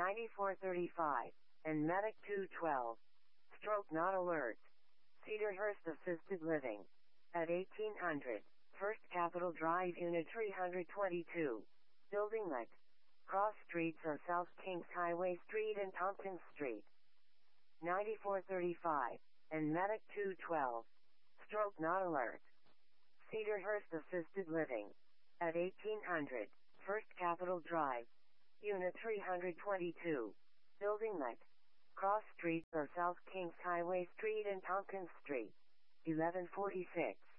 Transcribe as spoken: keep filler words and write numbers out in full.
ninety-four thirty-five, and Medic two twelve. Stroke not alert. Cedarhurst Assisted Living. At eighteen hundred, First Capitol Drive, Unit three twenty-two. Building Let. Cross Streets or South Kings Highway Street and Tompkins Street. ninety-four thirty-five, and Medic two twelve. Stroke not alert. Cedarhurst Assisted Living. At eighteen hundred, First Capitol Drive, Unit three twenty-two. Building Let. Cross Street or South Kings Highway Street and Tompkins Street. eleven forty-six.